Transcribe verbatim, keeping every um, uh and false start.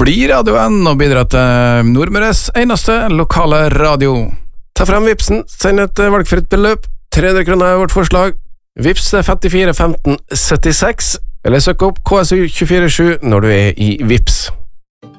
bli radioen og bidra til Nordmøres eneste lokale radio. Ta frem Vipsen, send et valgfritt beløp, tre hundre kroner er vårt forslag. Vips femtifire femten syttiseks, eller søk opp K S U to fire sju når du er i Vips.